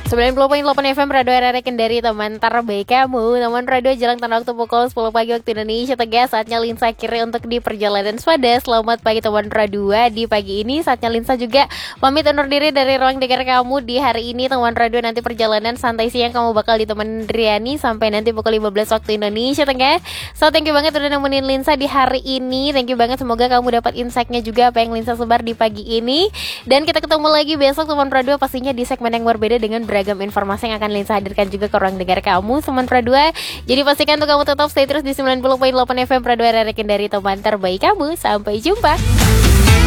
90,8 FM Radio RRI Kendari, teman terbaik kamu. Teman radio jalan tanah waktu pukul 10 pagi waktu Indonesia Tengah. Saatnya Linsa akhirnya untuk di perjalanan Swada. Selamat pagi teman radio. Di pagi ini saatnya Linsa juga pamit undur diri dari ruang dengar kamu di hari ini. Teman radio, nanti perjalanan santai siang kamu bakal ditemenin Riani sampai nanti pukul 15 waktu Indonesia Tengah. So thank you banget udah nemenin Linsa di hari ini. Thank you banget, semoga kamu dapat insight-nya juga apa yang Linsa sebar di pagi ini. Dan kita ketemu lagi besok teman radio, pastinya di segmen yang berbeda dengan beragam informasi yang akan Linsa hadirkan juga ke ruang dengar kamu teman Pradua. Jadi pastikan untuk kamu tetap stay terus di 90,8 FM Pradua RRI Kendari, teman terbaik kamu. Sampai jumpa.